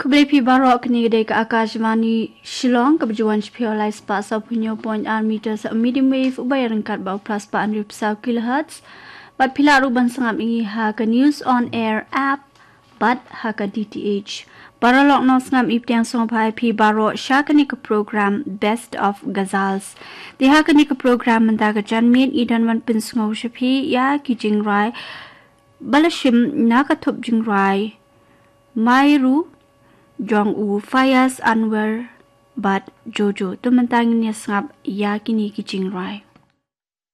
Kublepi barok ni gede ke Akashvani Shillong kebejuan Shpiolai spa sapunyo point meters medium wave ubay rengkat bau plus pa 100 kHz bat pila ruban sangam ingi ha ke news on air app bat ha ke DTH barolok no sangam iptiang song pai pi barok syakani ke program Best of Ghazals di ha ke ni ke program menta ke janmin idan wan pinsngau shapi ya ki jingrai balashim nakatup jingrai Mairu Jong U Fayaz Anwar Bat Jojo tu mentang ni sangap ya kini ki jingrai